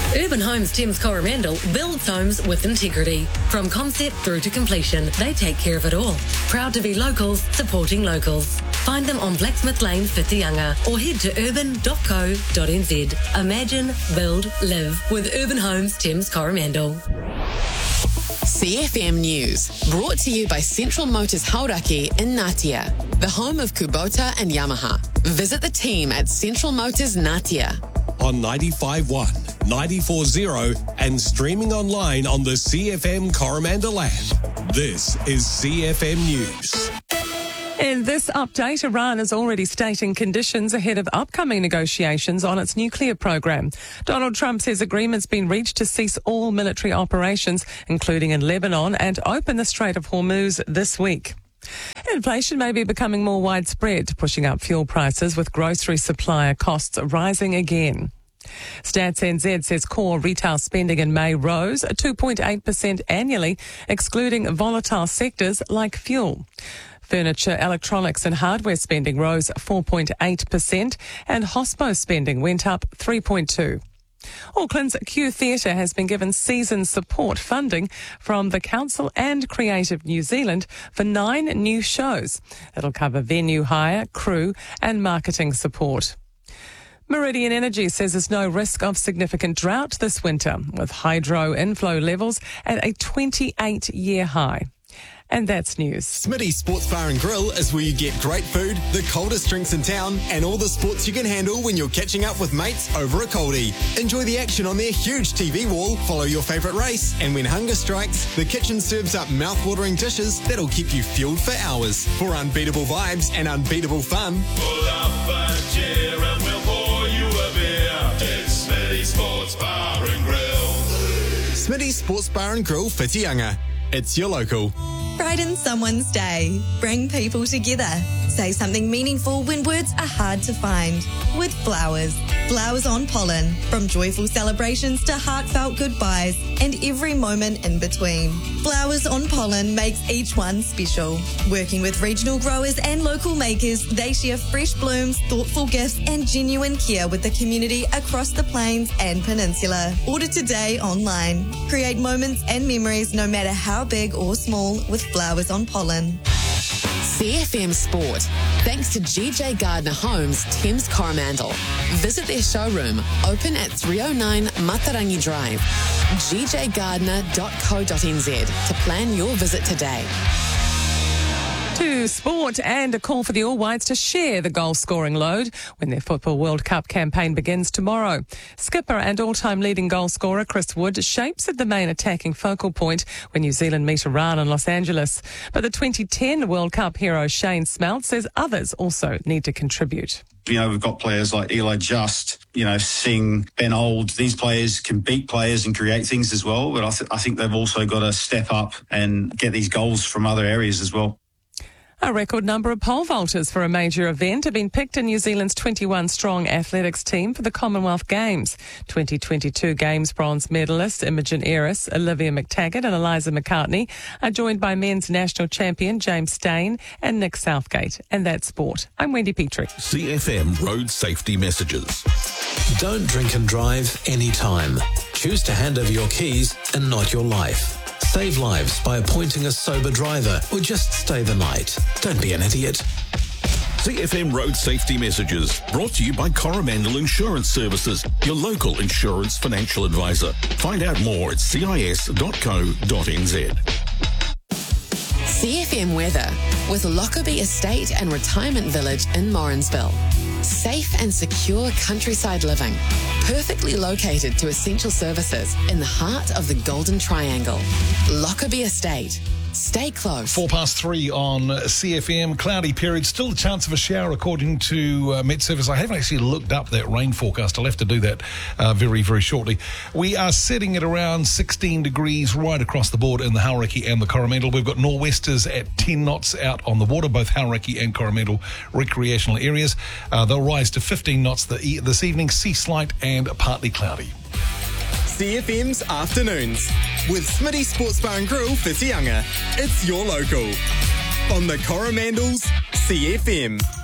Urban Homes Thames Coromandel builds homes with integrity. From concept through to completion, they take care of it all. Proud to be locals, supporting locals. Find them on Blacksmith Lane, Whitianga, or head to urban.co.nz. Imagine, build, live with Urban Homes Thames Coromandel. CFM News, brought to you by Central Motors Hauraki in Ngatea, the home of Kubota and Yamaha. Visit the team at Central Motors Ngatea. On 95.1, 94.0 and streaming online on the CFM Coromandel app. This is CFM News. In this update, Iran is already stating conditions ahead of upcoming negotiations on its nuclear program. Donald Trump says agreement's been reached to cease all military operations, including in Lebanon, and open the Strait of Hormuz this week. Inflation may be becoming more widespread, pushing up fuel prices with grocery supplier costs rising again. Stats NZ says core retail spending in May rose 2.8% annually, excluding volatile sectors like fuel. Furniture, electronics and hardware spending rose 4.8% and hospo spending went up 3.2%. Auckland's Q Theatre has been given season support funding from the Council and Creative New Zealand for 9 new shows. It'll cover venue hire, crew and marketing support. Meridian Energy says there's no risk of significant drought this winter, with hydro inflow levels at a 28-year high. And that's news. Smitty's Sports Bar and Grill is where you get great food, the coldest drinks in town, and all the sports you can handle when you're catching up with mates over a coldie. Enjoy the action on their huge TV wall, follow your favourite race, and when hunger strikes, the kitchen serves up mouth-watering dishes that'll keep you fueled for hours. For unbeatable vibes and unbeatable fun, pull up a chair and we'll pour you a beer. It's Smitty's Sports Bar and Grill. Smitty's Sports Bar and Grill, Whitianga. It's your local. Brighten someone's day. Bring people together. Say something meaningful when words are hard to find. With flowers. Flowers on pollen. From joyful celebrations to heartfelt goodbyes and every moment in between. Flowers on pollen makes each one special. Working with regional growers and local makers, they share fresh blooms, thoughtful gifts and genuine care with the community across the plains and peninsula. Order today online. Create moments and memories no matter how big or small with Flowers on Pollen. CFM Sport, thanks to GJ Gardner Homes, Thames Coromandel. Visit their showroom, open at 309 Matarangi Drive. gjgardner.co.nz to plan your visit today. To sport and a call for the All Whites to share the goal-scoring load when their Football World Cup campaign begins tomorrow. Skipper and all-time leading goal scorer Chris Wood shapes the main attacking focal point when New Zealand meet Iran in Los Angeles. But the 2010 World Cup hero Shane Smelt says others also need to contribute. We've got players like Eli Just, Singh, Ben Old. These players can beat players and create things as well. But I think they've also got to step up and get these goals from other areas as well. A record number of pole vaulters for a major event have been picked in New Zealand's 21-strong athletics team for the Commonwealth Games. 2022 Games bronze medalist Imogen Eris, Olivia McTaggart and Eliza McCartney are joined by men's national champion James Stain and Nick Southgate. And that's sport. I'm Wendy Petrie. CFM Road Safety Messages. Don't drink and drive anytime. Choose to hand over your keys and not your life. Save lives by appointing a sober driver or just stay the night. Don't be an idiot. CFM Road Safety Messages, brought to you by Coromandel Insurance Services, your local insurance financial advisor. Find out more at cis.co.nz. CFM weather with Lockerbie Estate and Retirement Village in Morrinsville. Safe and secure countryside living, perfectly located to essential services in the heart of the Golden Triangle. Lockerbie Estate. Stay close. 3:04 on CFM. Cloudy period. Still a chance of a shower according to Met Service. I haven't actually looked up that rain forecast. I'll have to do that very, very shortly. We are sitting at around 16 degrees right across the board in the Hauraki and the Coromandel. We've got nor'westers at 10 knots out on the water, both Hauraki and Coromandel recreational areas. They'll rise to 15 knots this evening. Sea slight and partly cloudy. CFM's Afternoons with Smitty Sports Bar and Grill, Whitianga. It's your local. On the Coromandel's CFM.